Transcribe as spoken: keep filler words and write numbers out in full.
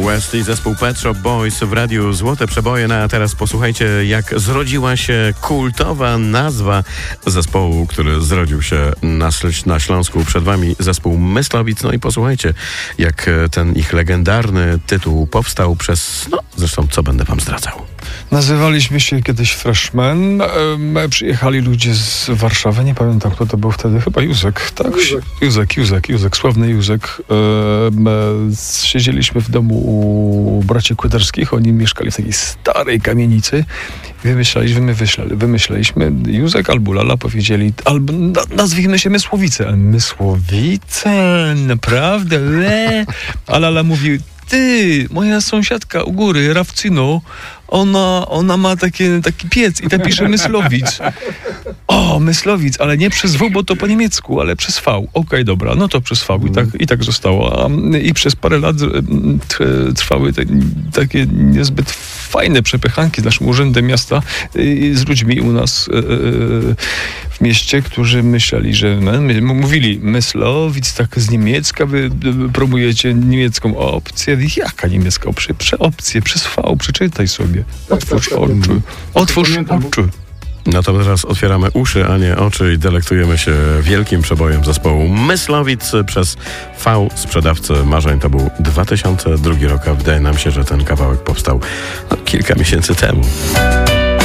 West i zespół Pet Shop Boys w radiu Złote Przeboje. No a teraz posłuchajcie, jak zrodziła się kultowa nazwa zespołu, który zrodził się na, na Śląsku. Przed wami zespół Myslowic. No i posłuchajcie, jak ten ich legendarny tytuł powstał przez, no zresztą co będę wam zdradzał. Nazywaliśmy się kiedyś Freshmen. E, przyjechali ludzie z Warszawy, nie pamiętam kto to był wtedy, chyba Józek, tak? Józek, Józek, Józek, Józek sławny Józek. E, e, siedzieliśmy w domu u braci Kłydarskich, oni mieszkali w takiej starej kamienicy. Wymyślaliśmy, wymyślali, wymyślaliśmy, Józek albo Lala powiedzieli, albo na, nazwijmy się Mysłowice. Mysłowice, naprawdę? Le. A Lala mówi, ty, moja sąsiadka u góry, Rawcyno, ona, ona ma takie, taki piec i napisze Myslowic. O, Myslowic, ale nie przez W, bo to po niemiecku, ale przez V. Okej, okay, dobra, no to przez V i tak, i tak zostało. A, I przez parę lat trwały te, takie niezbyt fajne przepychanki z naszym urzędem miasta i z ludźmi u nas w mieście, którzy myśleli, że my, mówili Myslowic, tak z niemiecka, wy promujecie niemiecką opcję. Jaka niemiecka opcja? Opcję przez V, przeczytaj sobie. Otwórz oczy. Otwórz oczy. No to teraz otwieramy uszy, a nie oczy i delektujemy się wielkim przebojem zespołu Myslowic przez V, sprzedawcy marzeń. To był dwa tysiące drugi rok, a wydaje nam się, że ten kawałek powstał no, kilka miesięcy temu.